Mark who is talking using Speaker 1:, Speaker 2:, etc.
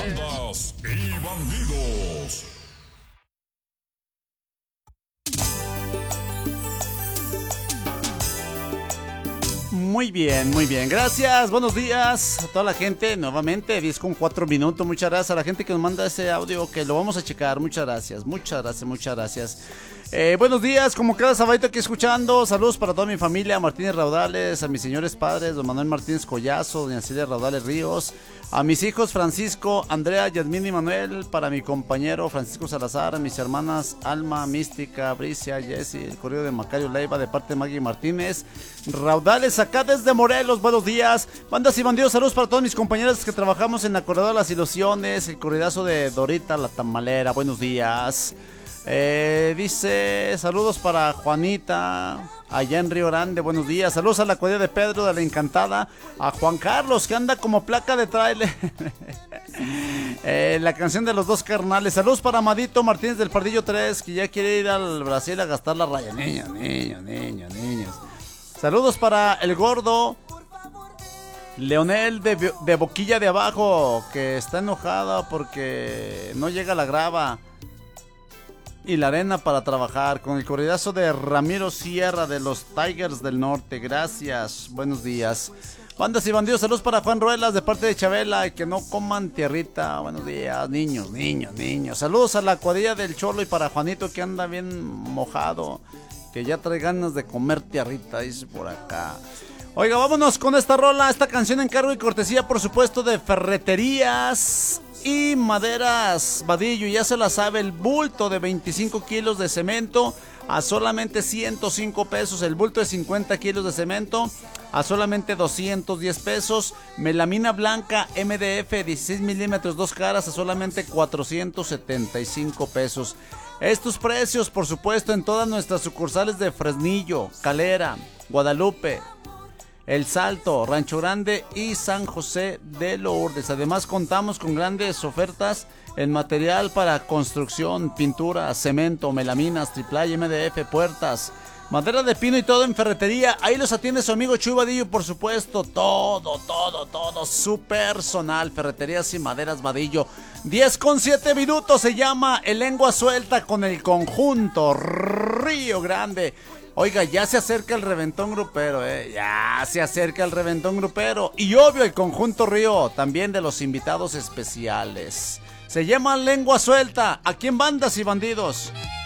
Speaker 1: Bandas y bandidos.
Speaker 2: Muy bien, muy bien. Gracias, buenos días a toda la gente. Nuevamente, 10:04. Muchas gracias a la gente que nos manda ese audio, que lo vamos a checar. Muchas gracias, muchas gracias, muchas gracias. Buenos días, como cada sabadito aquí escuchando. Saludos para toda mi familia, Martínez Raudales, a mis señores padres, don Manuel Martínez Collazo, doña Celia Raudales Ríos, a mis hijos Francisco, Andrea, Yasmín y Manuel, para mi compañero Francisco Salazar, a mis hermanas Alma, Mística, Bricia, Jessy, el correo de Macario Leiva, de parte de Maggie Martínez Raudales, acá desde Morelos. Buenos días, bandas y bandidos. Saludos para todos mis compañeros que trabajamos en la Corredora de las Ilusiones, el corridazo de Dorita la Tamalera. Buenos días. Dice saludos para Juanita allá en Río Grande, buenos días. Saludos a la cuadrilla de Pedro de la Encantada, a Juan Carlos que anda como placa de tráiler. La canción de los dos carnales. Saludos para Amadito Martínez del Pardillo 3, que ya quiere ir al Brasil a gastar la raya. Niños. Saludos para el gordo Leonel de Boquilla de Abajo, que está enojada porque no llega la grava y la arena para trabajar, con el corridazo de Ramiro Sierra de los Tigers del Norte. Gracias, buenos días. Bandas y bandidos, saludos para Juan Ruelas de parte de Chabela, que no coman tierrita. Buenos días, niños. Saludos a la cuadrilla del Cholo y para Juanito, que anda bien mojado, que ya trae ganas de comer tierrita, dice por acá. Oiga, vámonos con esta rola, esta canción en cargo y cortesía, por supuesto, de Ferreterías y Maderas Vadillo. Ya se la sabe, el bulto de 25 kilos de cemento a solamente 105 pesos. El bulto de 50 kilos de cemento a solamente 210 pesos. Melamina blanca MDF 16 milímetros 2 caras a solamente 475 pesos. Estos precios, por supuesto, en todas nuestras sucursales de Fresnillo, Calera, Guadalupe, El Salto, Rancho Grande y San José de Lourdes. Además, contamos con grandes ofertas en material para construcción, pintura, cemento, melaminas, triplay, MDF, puertas, madera de pino y todo en ferretería. Ahí los atiende su amigo Chuy Vadillo, por supuesto. Todo su personal. Ferreterías y Maderas Vadillo. 10:07. Se llama El Lengua Suelta con el conjunto Río Grande. Oiga, ya se acerca el reventón grupero, ya se acerca el reventón grupero. Y obvio el conjunto Río, también de los invitados especiales. Se llama Lengua Suelta, aquí en Bandas y Bandidos.